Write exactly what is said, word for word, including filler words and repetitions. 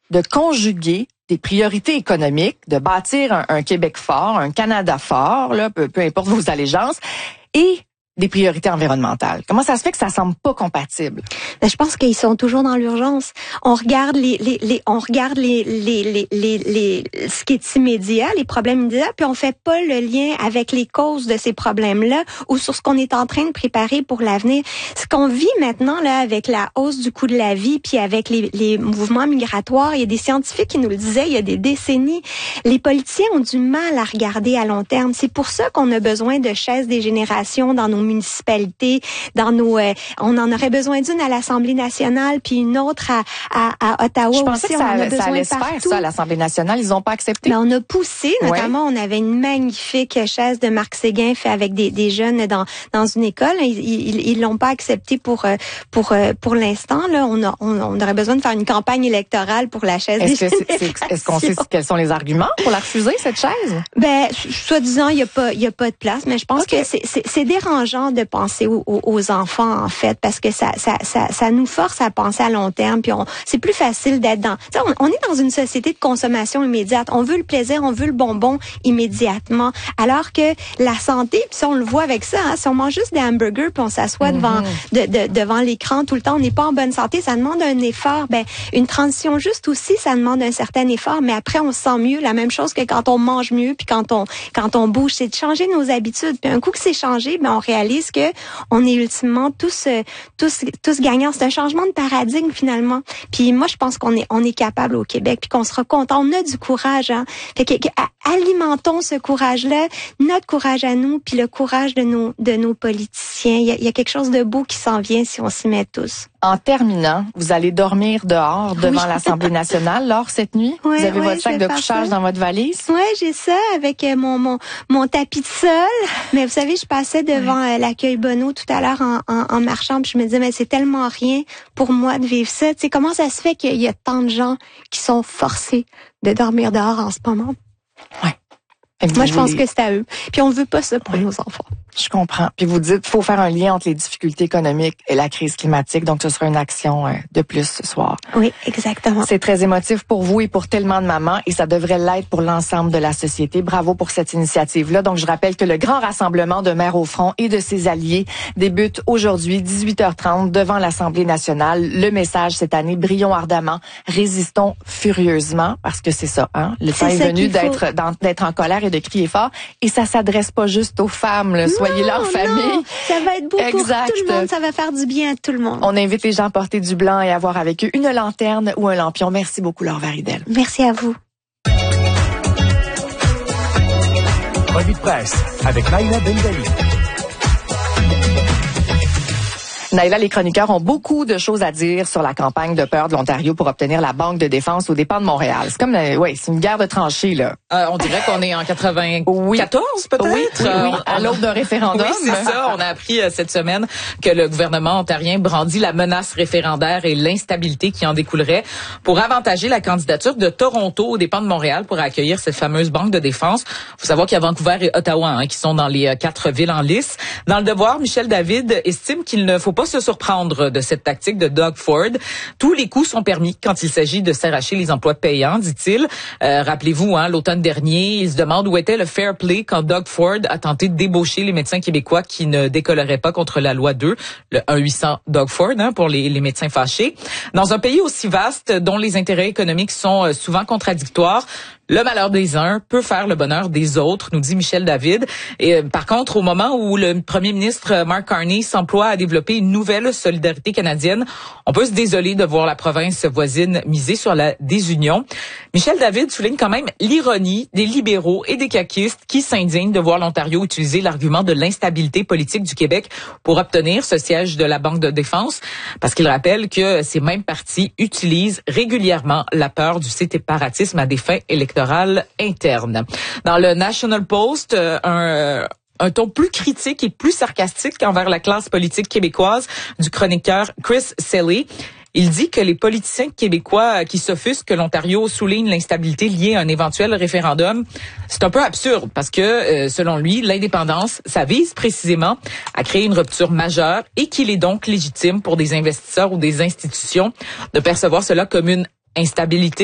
de conjuguer des priorités économiques, de bâtir un, un Québec fort, un Canada fort, là, peu, peu importe vos allégeances, et des priorités environnementales. Comment ça se fait que ça semble pas compatible? Ben, je pense qu'ils sont toujours dans l'urgence. On regarde les, les, les on regarde les, les, les, les, les, ce qui est immédiat, les problèmes immédiats, puis on fait pas le lien avec les causes de ces problèmes-là ou sur ce qu'on est en train de préparer pour l'avenir. Ce qu'on vit maintenant, là, avec la hausse du coût de la vie, puis avec les, les mouvements migratoires, il y a des scientifiques qui nous le disaient il y a des décennies. Les politiciens ont du mal à regarder à long terme. C'est pour ça qu'on a besoin de chaises des générations dans nos municipalités, dans nos, euh, on en aurait besoin d'une à l'Assemblée nationale, puis une autre à, à, à Ottawa Je pensais aussi. que ça, on en a ça allait se partout. faire, ça, à l'Assemblée nationale. Ils n'ont pas accepté. Mais on a poussé, notamment, ouais. On avait une magnifique chaise de Marc Séguin fait avec des, des jeunes dans, dans une école. Ils, ils, ils l'ont pas accepté pour, pour, pour l'instant, là. On a, on, on aurait besoin de faire une campagne électorale pour la chaise est-ce des que c'est, c'est, Est-ce qu'on sait quels sont les arguments pour la refuser, cette chaise? Ben, soi-disant, il y a pas, il y a pas de place, mais je pense okay. que c'est, c'est, c'est dérangeant de penser aux, aux enfants, en fait, parce que ça, ça, ça, ça nous force à penser à long terme, puis on, c'est plus facile d'être dans, tu sais, on, on est dans une société de consommation immédiate. On veut le plaisir, on veut le bonbon immédiatement, alors que la santé, puis ça, on le voit avec ça, hein, si on mange juste des hamburgers puis on s'assoit mm-hmm. devant, de, de, devant l'écran tout le temps, on n'est pas en bonne santé, ça demande un effort. Ben, une transition juste aussi, ça demande un certain effort, mais après, on se sent mieux. La même chose que quand on mange mieux, puis quand on, quand on bouge, c'est de changer nos habitudes. Puis un coup que c'est changé, ben, on réalise que on est ultimement tous, tous, tous gagnants. C'est un changement de paradigme, finalement. Puis moi, je pense qu'on est, on est capable au Québec, puis qu'on sera content. On a du courage, hein. Fait que, que alimentons ce courage-là, notre courage à nous, puis le courage de nos, de nos politiciens. Il y a, il y a quelque chose de beau qui s'en vient si on s'y met tous. En terminant, vous allez dormir dehors devant oui. l'Assemblée nationale, Laure, cette nuit? Ouais, vous avez ouais, votre sac de couchage ça. Dans votre valise? Oui, j'ai ça avec mon, mon, mon tapis de sol. Mais vous savez, je passais devant ouais. l'accueil Bonneau tout à l'heure en, en, en marchant, puis je me disais, mais c'est tellement rien pour moi de vivre ça. Tu sais, comment ça se fait qu'il y a tant de gens qui sont forcés de dormir dehors en ce moment? Oui. Moi, je pense que c'est à eux. Puis on veut pas ça pour ouais. nos enfants. Je comprends. Puis vous dites, faut faire un lien entre les difficultés économiques et la crise climatique. Donc, ce sera une action de plus ce soir. Oui, exactement. C'est très émotif pour vous et pour tellement de mamans et ça devrait l'être pour l'ensemble de la société. Bravo pour cette initiative-là. Donc, je rappelle que le grand rassemblement de Mères au front et de ses alliés débute aujourd'hui, dix-huit heures trente, devant l'Assemblée nationale. Le message cette année, brillons ardemment, résistons furieusement, parce que c'est ça, hein. Le temps est venu d'être, d'être en colère et de crier fort. Et ça s'adresse pas juste aux femmes, là. Soyez là en famille. Non, ça va être beau exact. Pour tout le monde. Ça va faire du bien à tout le monde. On invite les gens à porter du blanc et à avoir avec eux une lanterne ou un lampion. Merci beaucoup, Laure Varidel. Merci à vous. Revue de presse avec Naïla Bendali. Naïla, les chroniqueurs ont beaucoup de choses à dire sur la campagne de peur de l'Ontario pour obtenir la Banque de défense aux dépens de Montréal. C'est comme, euh, ouais, c'est une guerre de tranchées, là. Euh, on dirait qu'on est en quatre-vingt-quatorze, oui. peut-être? Oui, oui, oui. À l'aube d'un référendum. Oui, c'est ça. On a appris euh, cette semaine que le gouvernement ontarien brandit la menace référendaire et l'instabilité qui en découlerait pour avantager la candidature de Toronto aux dépens de Montréal pour accueillir cette fameuse Banque de défense. Faut savoir qu'il y a Vancouver et Ottawa hein, qui sont dans les euh, quatre villes en lice. Dans le Devoir, Michel David estime qu'il ne faut pas se surprendre de cette tactique de Doug Ford. Tous les coups sont permis quand il s'agit de s'arracher les emplois payants, dit-il. Euh, rappelez-vous, hein, l'automne dernier, il se demande où était le fair play quand Doug Ford a tenté de débaucher les médecins québécois qui ne décolleraient pas contre la loi deux, le un huit cents Doug Ford, hein, pour les, les médecins fâchés. Dans un pays aussi vaste, dont les intérêts économiques sont souvent contradictoires, le malheur des uns peut faire le bonheur des autres, nous dit Michel David. Et euh, par contre, au moment où le premier ministre Mark Carney s'emploie à développer une nouvelle solidarité canadienne, on peut se désoler de voir la province voisine miser sur la désunion. Michel David souligne quand même l'ironie des libéraux et des caquistes qui s'indignent de voir l'Ontario utiliser l'argument de l'instabilité politique du Québec pour obtenir ce siège de la Banque de défense, parce qu'il rappelle que ces mêmes partis utilisent régulièrement la peur du séparatisme à des fins électorales interne. Dans le National Post, un, un ton plus critique et plus sarcastique envers la classe politique québécoise du chroniqueur Chris Selley. Il dit que les politiciens québécois qui s'offusquent que l'Ontario souligne l'instabilité liée à un éventuel référendum, c'est un peu absurde parce que, euh, selon lui, l'indépendance, ça vise précisément à créer une rupture majeure et qu'il est donc légitime pour des investisseurs ou des institutions de percevoir cela comme une instabilité.